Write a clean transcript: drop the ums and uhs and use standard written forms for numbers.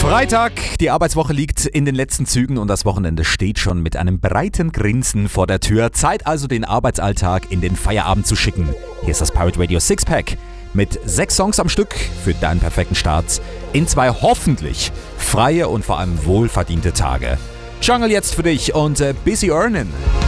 Freitag, die Arbeitswoche liegt in den letzten Zügen und das Wochenende steht schon mit einem breiten Grinsen vor der Tür. Zeit also, den Arbeitsalltag in den Feierabend zu schicken. Hier ist das Pirate Radio Sixpack mit 6 Songs am Stück für deinen perfekten Start in 2 hoffentlich freie und vor allem wohlverdiente Tage. Jungle jetzt für dich und Busy Earnin'.